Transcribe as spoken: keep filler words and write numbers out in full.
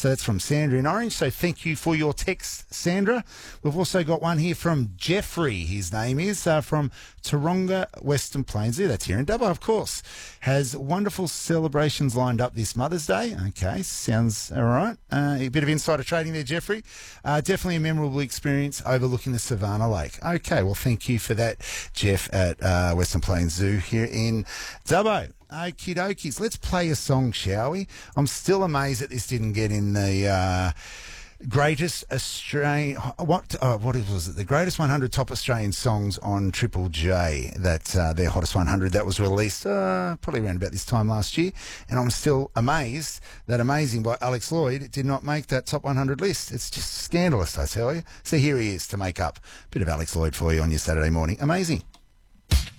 So that's from Sandra in Orange. So thank you for your text, Sandra. We've also got one here from Jeffrey, his name is, uh, from Taronga, Western Plains. Yeah, that's here in Dubbo, of course. Has wonderful celebrations lined up this Mother's Day. Okay, sounds all right. Uh, a bit of insider trading there, Jeffrey. Uh, definitely a memorable experience overlooking the Savannah Lake. Okay, well, thank you for that, Jeff, at uh, Western Plains Zoo here in Dubbo. Okie dokies. Let's play a song, shall we? I'm still amazed that this didn't get in the uh, greatest Australian... What uh, what was it? The greatest one hundred top Australian songs on Triple J. That uh, their hottest one hundred that was released uh, probably around about this time last year. And I'm still amazed that Amazing by Alex Lloyd did not make that top one hundred list. It's just scandalous, I tell you. So here he is to make up a bit of Alex Lloyd for you on your Saturday morning. Amazing.